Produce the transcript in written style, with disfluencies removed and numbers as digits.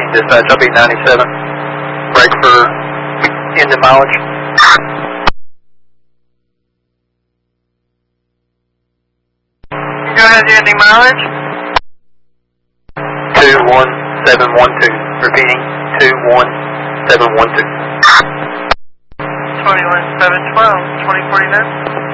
dispatch, I'll be 97. Break for engine mileage. Go ahead, ending mileage. 21712. Repeating, 21712. 21712, 2049.